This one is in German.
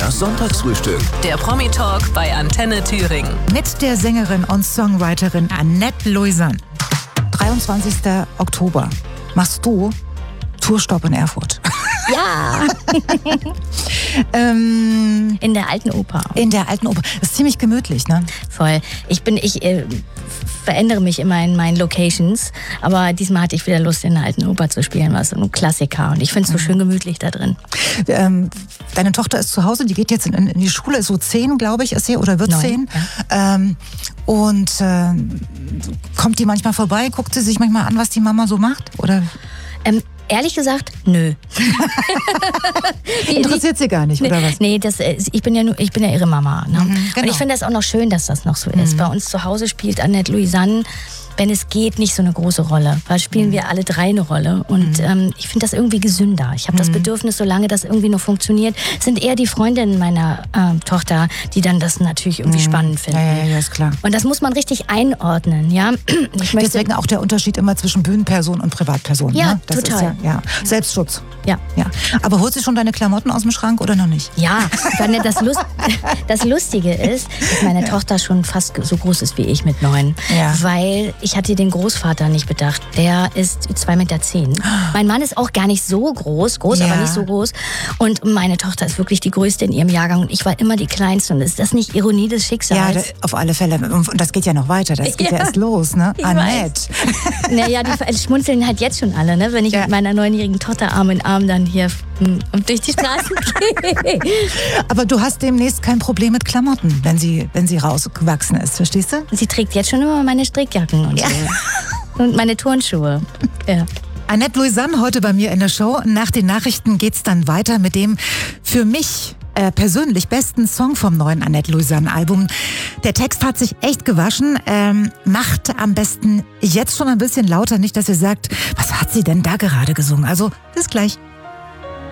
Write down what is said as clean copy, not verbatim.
Das Sonntagsfrühstück. Der Promi-Talk bei Antenne Thüringen. Mit der Sängerin und Songwriterin Annette Louisanne. 23. Oktober machst du Tourstopp in Erfurt. Ja. In der Alten Oper. In der Alten Oper. Das ist ziemlich gemütlich, ne? Voll. Ich verändere mich immer in meinen Locations, aber diesmal hatte ich wieder Lust, in der Alten Oper zu spielen, was ein Klassiker. Und ich finde es so schön gemütlich da drin. Deine Tochter ist zu Hause, die geht jetzt in die Schule, ist so 10, glaube ich, ist sie, oder wird 10. Ja. Kommt die manchmal vorbei, guckt sie sich manchmal an, was die Mama so macht? Oder? Ehrlich gesagt, nö. Interessiert sie gar nicht, oder was? Nee, ich bin ja ihre Mama. Ne? Genau. Und ich finde das auch noch schön, dass das noch so ist. Bei uns zu Hause spielt Annette Louisanne, wenn es geht, nicht so eine große Rolle. Weil spielen wir alle 3 eine Rolle. Und ich finde das irgendwie gesünder. Ich habe das Bedürfnis, solange das irgendwie noch funktioniert, sind eher die Freundinnen meiner Tochter, die dann das natürlich irgendwie spannend finden. Ja, ist klar. Und das muss man richtig einordnen, ja. Deswegen auch der Unterschied immer zwischen Bühnenperson und Privatperson. Ja, ne? Das total. Ist ja Selbstschutz. Ja. Aber holst du schon deine Klamotten aus dem Schrank oder noch nicht? Ja, das Lustige ist, dass meine Tochter schon fast so groß ist wie ich mit 9. Ja. Weil ich hatte den Großvater nicht bedacht. Der ist 2,10 Meter. Mein Mann ist auch gar nicht so groß, aber nicht so groß. Und meine Tochter ist wirklich die Größte in ihrem Jahrgang. Und ich war immer die Kleinste. Und ist das nicht Ironie des Schicksals? Ja, auf alle Fälle. Und das geht ja noch weiter. Das geht ja erst los, ne? Annette. Naja, die schmunzeln halt jetzt schon alle, ne? Wenn ich mit meiner 9-jährigen Tochter Arm in Arm dann hier durch die Straßen gehe. Aber du hast demnächst kein Problem mit Klamotten, wenn sie rausgewachsen ist, verstehst du? Sie trägt jetzt schon immer meine Strickjacken und so. Und meine Turnschuhe. Ja. Annette Louisanne heute bei mir in der Show. Nach den Nachrichten geht's dann weiter mit dem für mich persönlich besten Song vom neuen Annette Louisanne-Album. Der Text hat sich echt gewaschen. Macht am besten jetzt schon ein bisschen lauter, nicht, dass ihr sagt, was hat sie denn da gerade gesungen? Also, bis gleich.